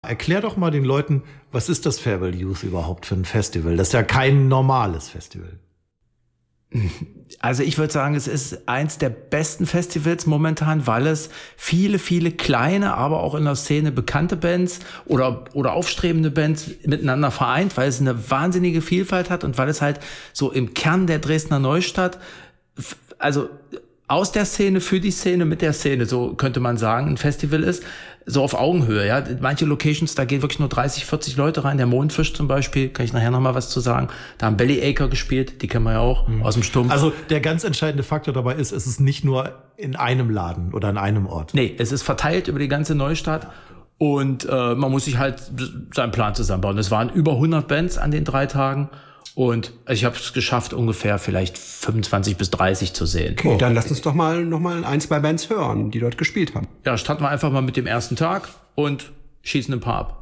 Erklär doch mal den Leuten, was ist das Fairball Youth überhaupt für ein Festival? Das ist ja kein normales Festival. Also ich würde sagen, es ist eins der besten Festivals momentan, weil es viele, viele kleine, aber auch in der Szene bekannte Bands oder aufstrebende Bands miteinander vereint, weil es eine wahnsinnige Vielfalt hat und weil es halt so im Kern der Dresdner Neustadt, also aus der Szene, für die Szene, mit der Szene, so könnte man sagen, ein Festival ist, so auf Augenhöhe, ja. Manche Locations, da gehen wirklich nur 30, 40 Leute rein. Der Mondfisch zum Beispiel, kann ich nachher noch mal was zu sagen. Da haben Bellyacre gespielt, die kennen wir ja auch aus dem Stumpf. Also der ganz entscheidende Faktor dabei ist, es ist nicht nur in einem Laden oder an einem Ort. Nee, es ist verteilt über die ganze Neustadt. Und man muss sich halt seinen Plan zusammenbauen. Es waren über 100 Bands an den 3 Tagen. Und ich habe es geschafft, ungefähr vielleicht 25 bis 30 zu sehen. Okay, dann lass uns doch mal noch mal 1, 2 Bands hören, die dort gespielt haben. Ja, starten wir einfach mal mit dem ersten Tag und schießen ein paar ab.